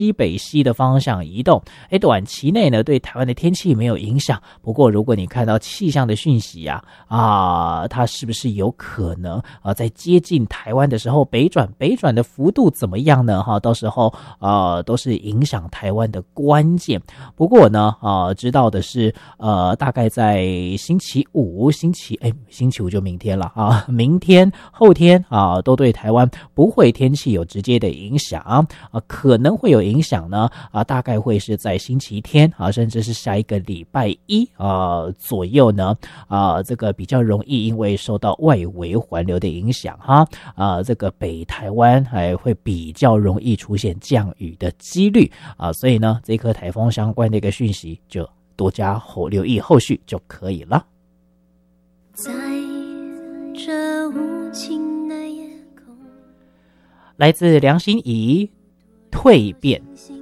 西北西的方向移动，短期内呢对台湾的天气没有影响。不过如果你看到气象的讯息它是不是有可能在接近台湾的时候北转的幅度怎么样呢？到时候都是影响台湾的关键。不过呢知道的是大概在星期五就明天了明天后天都对台湾不会天气有直接的影响可能会有影响呢大概会是在星期天甚至是下一个礼拜一左右呢这个比较容易因为受到外围环流的影响这个北台湾还会比较容易出现降雨的几率所以呢这颗台风相关的一个讯息就多加留意后续就可以了。 在这无情的夜空， 来自梁心颐蜕变。